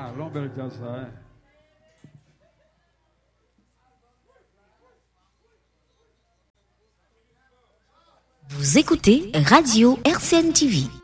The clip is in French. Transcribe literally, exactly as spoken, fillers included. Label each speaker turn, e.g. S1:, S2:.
S1: Ah, l'ombel jazz, hein.
S2: Vous écoutez Radio R C N T V.